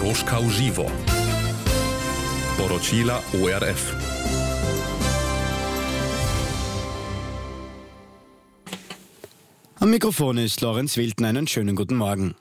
Koroška v živo. Poročila ORF. Am Mikrofon ist Lorenz Wilden. Einen schönen guten Morgen.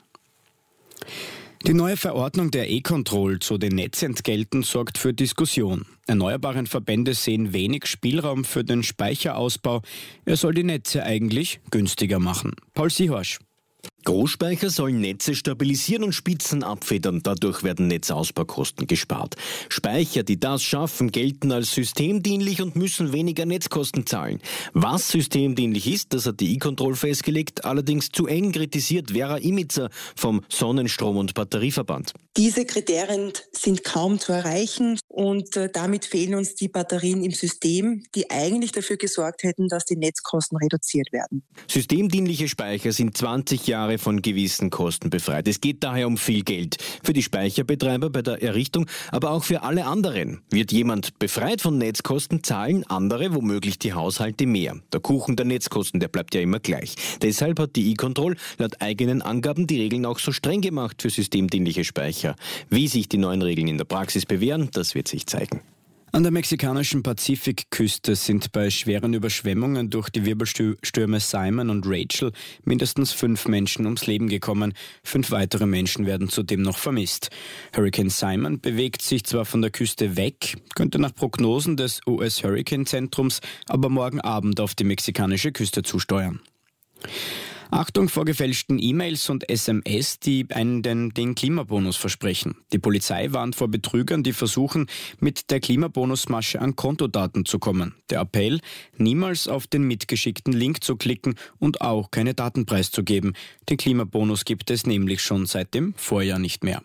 Die neue Verordnung der E-Control zu den Netzentgelten sorgt für Diskussion. Erneuerbaren Verbände sehen wenig Spielraum für den Speicherausbau. Er soll die Netze eigentlich günstiger machen. Paul Sihorsch. Großspeicher sollen Netze stabilisieren und Spitzen abfedern. Dadurch werden Netzausbaukosten gespart. Speicher, die das schaffen, gelten als systemdienlich und müssen weniger Netzkosten zahlen. Was systemdienlich ist, das hat die E-Control festgelegt, allerdings zu eng kritisiert Vera Imitzer vom Sonnenstrom- und Batterieverband. Diese Kriterien sind kaum zu erreichen und damit fehlen uns die Batterien im System, die eigentlich dafür gesorgt hätten, dass die Netzkosten reduziert werden. Systemdienliche Speicher sind 20 Jahre von gewissen Kosten befreit. Es geht daher um viel Geld. Für die Speicherbetreiber bei der Errichtung, aber auch für alle anderen. Wird jemand befreit von Netzkosten, zahlen andere, womöglich die Haushalte, mehr. Der Kuchen der Netzkosten, der bleibt ja immer gleich. Deshalb hat die E-Control laut eigenen Angaben die Regeln auch so streng gemacht für systemdienliche Speicher. Wie sich die neuen Regeln in der Praxis bewähren, das wird sich zeigen. An der mexikanischen Pazifikküste sind bei schweren Überschwemmungen durch die Wirbelstürme Simon und Rachel mindestens 5 Menschen ums Leben gekommen. 5 weitere Menschen werden zudem noch vermisst. Hurricane Simon bewegt sich zwar von der Küste weg, könnte nach Prognosen des US-Hurricane-Zentrums aber morgen Abend auf die mexikanische Küste zusteuern. Achtung vor gefälschten E-Mails und SMS, die einen den Klimabonus versprechen. Die Polizei warnt vor Betrügern, die versuchen, mit der Klimabonusmasche an Kontodaten zu kommen. Der Appell, niemals auf den mitgeschickten Link zu klicken und auch keine Daten preiszugeben. Den Klimabonus gibt es nämlich schon seit dem Vorjahr nicht mehr.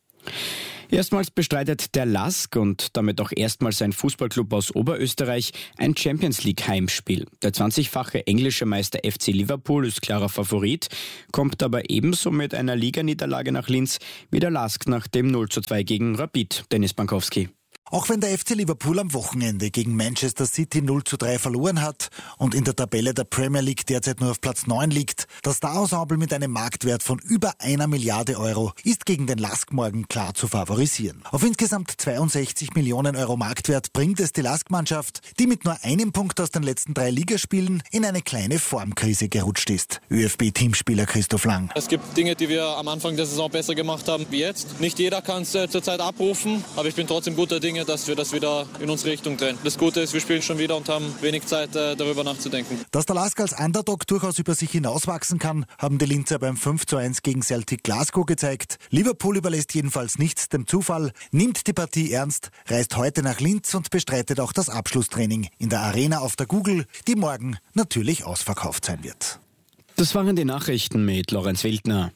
Erstmals bestreitet der LASK und damit auch erstmals ein Fußballclub aus Oberösterreich ein Champions-League-Heimspiel. Der 20-fache englische Meister FC Liverpool ist klarer Favorit, kommt aber ebenso mit einer Liganiederlage nach Linz wie der LASK nach dem 0:2 gegen Rapid. Dennis Bankowski. Auch wenn der FC Liverpool am Wochenende gegen Manchester City 0:3 verloren hat und in der Tabelle der Premier League derzeit nur auf Platz 9 liegt, das Star-Ensemble mit einem Marktwert von über 1 Milliarde Euro ist gegen den LASK morgen klar zu favorisieren. Auf insgesamt 62 Millionen Euro Marktwert bringt es die LASK-Mannschaft, die mit nur einem Punkt aus den letzten 3 Ligaspielen in eine kleine Formkrise gerutscht ist. ÖFB-Teamspieler Christoph Lang. Es gibt Dinge, die wir am Anfang der Saison besser gemacht haben wie jetzt. Nicht jeder kann es zurzeit abrufen, aber ich bin trotzdem guter Dinge, dass wir das wieder in unsere Richtung drehen. Das Gute ist, wir spielen schon wieder und haben wenig Zeit, darüber nachzudenken. Dass der LASK als Underdog durchaus über sich hinauswachsen kann, haben die Linzer beim 5:1 gegen Celtic Glasgow gezeigt. Liverpool überlässt jedenfalls nichts dem Zufall, nimmt die Partie ernst, reist heute nach Linz und bestreitet auch das Abschlusstraining in der Arena auf der Google, die morgen natürlich ausverkauft sein wird. Das waren die Nachrichten mit Lorenz Wildner.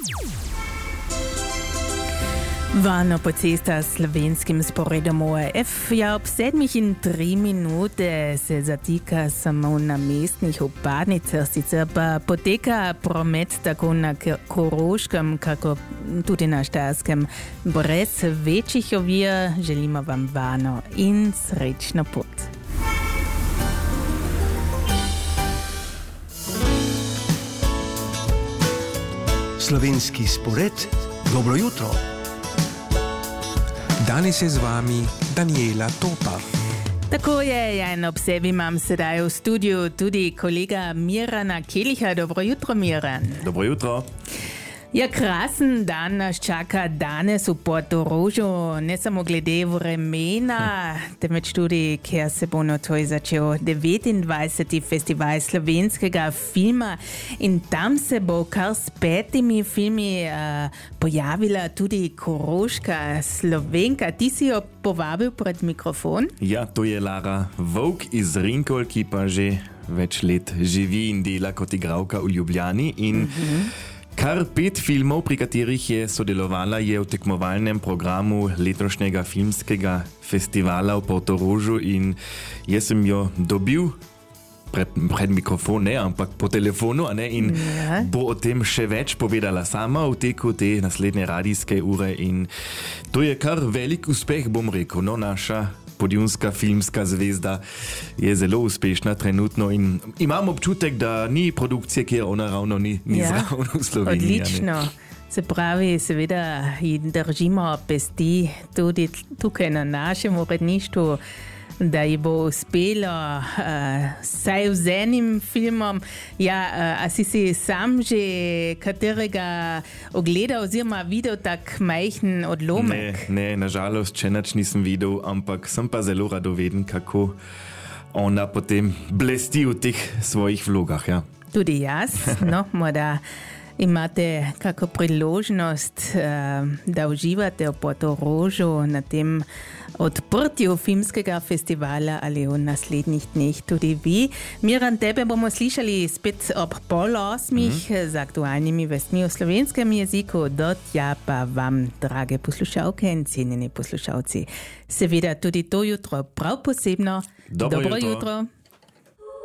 Vano po cesta slovenskim sporedom ORF. Ja, ob 7 minute se zatika samo na mestnih vpadnicah, sicer pa poteka promet tako na Koroškem, kako tudi na Štajerskem. Brez večjih ovir želimo vam varno in srečno pot. Slovenski spored, dobro jutro. Danes je z vami Daniela Topa. Tako je, ja, in ob sebi imam sedaj v studiu tudi kolega Mirana Keliha. Dobro jutro, Miran. Dobro jutro. Ja, krasen dan nas čaka danes v Portorožu, ne samo glede vremena, temveč tudi, ker se bo notoj začel 29. festival slovenskega filma in tam se bo kar s 5 filmi pojavila tudi koroška Slovenka. Ti si jo povabil pred mikrofon? Ja, to je Lara Vovk iz Rinkol, ki pa že več let živi in dela kot igralka v Ljubljani in kar 5 filmov, pri katerih je sodelovala, je v tekmovalnem programu letošnjega filmskega festivala v Portorožu in jaz sem jo dobil pred mikrofon, ne, ampak po telefonu, ne, in bo o tem še več povedala sama v teku te naslednje radijske ure in to je kar velik uspeh, bom rekel, no, naša podjunska filmska zvezda je zelo uspešna trenutno in imam občutek, da ni produkcije, kjer ona ravno ni zravno v Sloveniji. Odlično. Se pravi, seveda držimo pesti tudi tukaj na našem uredništvu, da ji bo uspelo saj z enim filmom. Ja, a si sam že katerega ogledal oziroma videl tak majhen odlomek? Ne, nažalost, še nič nisem videl, ampak sem pa zelo radoveden, kako ona potem blesti v teh svojih vlogah. Ja. Tudi jaz, no, morda imate kako priložnost, da uživate v Portorožu na tem odprtju filmskega festivala ali v naslednjih dneh tudi vi. Miran, tebe bomo slišali spet ob 7:30 z aktualnimi vestmi v slovenskem jeziku. Do tja pa vam, drage poslušalke in cenjeni poslušalci, seveda tudi to jutro prav posebno. Dobro jutro.